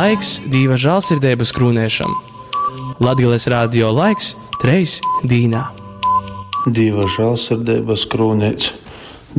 Laiks Dieva žēlsirdības krūnēšam. Latgales radio laiks treis dīnā. Dieva žēlsirdības krūnēts.